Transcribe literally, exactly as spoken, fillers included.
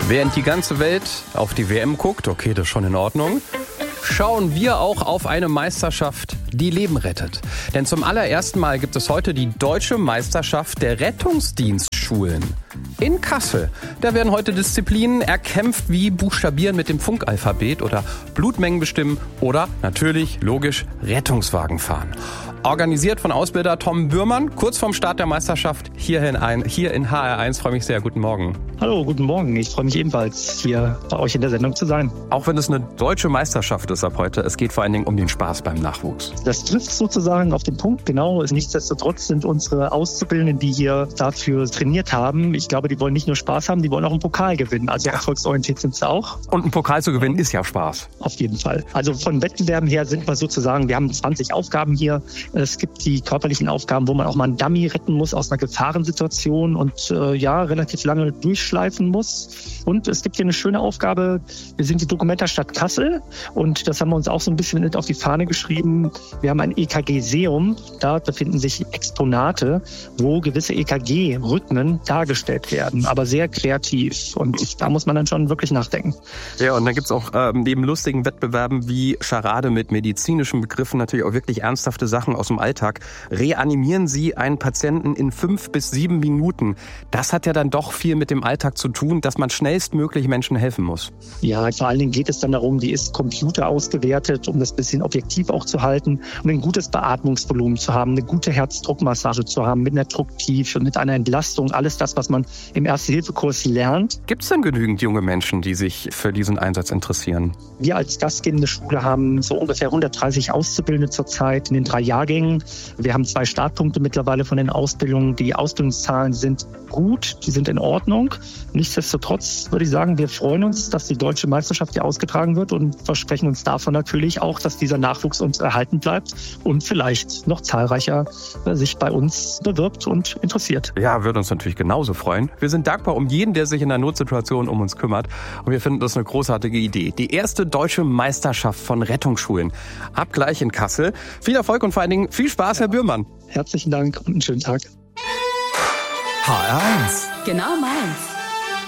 Während die ganze Welt auf die W M guckt, okay, das ist schon in Ordnung, schauen wir auch auf eine Meisterschaft, die Leben rettet. Denn zum allerersten Mal gibt es heute die Deutsche Meisterschaft der Rettungsdienstschulen in Kassel. Da werden heute Disziplinen erkämpft wie Buchstabieren mit dem Funkalphabet oder Blutmengen bestimmen oder natürlich, logisch, Rettungswagen fahren. Organisiert von Ausbilder Tom Bührmann, kurz vorm Start der Meisterschaft hier in, ein, hier in H R eins. Freue mich sehr. Guten Morgen. Hallo, guten Morgen. Ich freue mich ebenfalls, hier bei euch in der Sendung zu sein. Auch wenn es eine deutsche Meisterschaft ist ab heute, es geht vor allen Dingen um den Spaß beim Nachwuchs. Das trifft sozusagen auf den Punkt, genau. Nichtsdestotrotz sind unsere Auszubildenden, die hier dafür trainiert haben, ich glaube, die wollen nicht nur Spaß haben, die wollen auch einen Pokal gewinnen. Also erfolgsorientiert sind sie auch. Und einen Pokal zu gewinnen ist ja Spaß. Auf jeden Fall. Also von Wettbewerben her sind wir sozusagen, wir haben zwanzig Aufgaben hier. Es gibt die körperlichen Aufgaben, wo man auch mal einen Dummy retten muss aus einer Gefahrensituation und äh, ja, relativ lange durchschleifen muss. Und es gibt hier eine schöne Aufgabe. Wir sind die Documenta-Stadt Kassel und das haben wir uns auch so ein bisschen mit auf die Fahne geschrieben. Wir haben ein E K G-Seum. Da befinden sich Exponate, wo gewisse E K G-Rhythmen dargestellt werden, aber sehr kreativ. Und da muss man dann schon wirklich nachdenken. Ja, und dann gibt's auch ähm, neben lustigen Wettbewerben wie Charade mit medizinischen Begriffen natürlich auch wirklich ernsthafte Sachen aus dem Alltag. Reanimieren Sie einen Patienten in fünf bis sieben Minuten. Das hat ja dann doch viel mit dem Alltag zu tun, dass man schnellstmöglich Menschen helfen muss. Ja, vor allen Dingen geht es dann darum, die ist Computer ausgewertet, um das bisschen objektiv auch zu halten, um ein gutes Beatmungsvolumen zu haben, eine gute Herzdruckmassage zu haben, mit einer Drucktiefe, mit einer Entlastung, alles das, was man im Erste-Hilfe-Kurs lernt. Gibt es denn genügend junge Menschen, die sich für diesen Einsatz interessieren? Wir als gastgebende Schule haben so ungefähr hundertdreißig Auszubildende zurzeit in den drei Jahrgängen. Wir haben zwei Startpunkte mittlerweile von den Ausbildungen. Die Ausbildungszahlen sind gut, die sind in Ordnung. Nichtsdestotrotz würde ich sagen, wir freuen uns, dass die deutsche Meisterschaft hier ausgetragen wird und versprechen uns davon natürlich auch, dass dieser Nachwuchs uns erhalten bleibt und vielleicht noch zahlreicher sich bei uns bewirbt und interessiert. Ja, würde uns natürlich genauso freuen. Wir sind dankbar um jeden, der sich in einer Notsituation um uns kümmert. Und wir finden das eine großartige Idee. Die erste deutsche Meisterschaft von Rettungsschulen. Ab gleich in Kassel. Viel Erfolg und vor allen Dingen viel Spaß, Herr Bührmann. Herzlichen Dank und einen schönen Tag. H R eins. Genau meins.